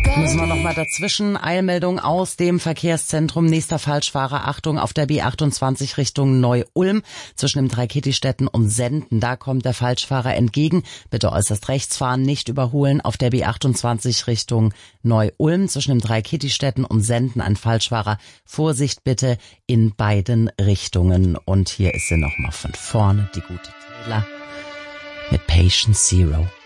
Müssen wir noch mal dazwischen. Eilmeldung aus dem Verkehrszentrum. Nächster Falschfahrer. Achtung, auf der B28 Richtung Neu-Ulm. Zwischen dem Dreikitti-Städten und Senden. Da kommt der Falschfahrer entgegen. Bitte äußerst rechts fahren, nicht überholen. Auf der B28 Richtung Neu-Ulm. Zwischen dem Dreikitti-Städten und Senden ein Falschfahrer. Vorsicht bitte in beiden Richtungen. Und hier ist sie noch mal von vorne, die gute Taylor mit Patient Zero.